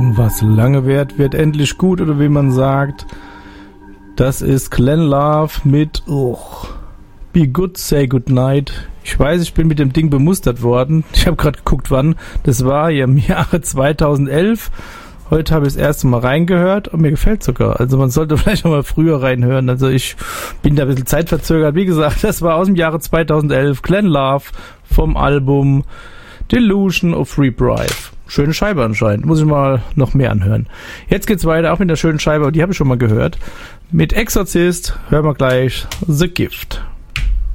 Was lange währt, wird endlich gut, oder wie man sagt. Das ist Glenn Love mit Be Good, Say Goodnight. Ich weiß, ich bin mit dem Ding bemustert worden. Ich habe gerade geguckt, wann. Das war ja im Jahre 2011. Heute habe ich das erste Mal reingehört und mir gefällt sogar. Also man sollte vielleicht noch mal früher reinhören. Also ich bin da ein bisschen zeitverzögert. Wie gesagt, das war aus dem Jahre 2011. Glenn Love vom Album Delusion of Rebirth. Schöne Scheibe anscheinend. Muss ich mal noch mehr anhören. Jetzt geht's weiter, auch mit der schönen Scheibe, die habe ich schon mal gehört. Mit Exorcist hören wir gleich The Gift.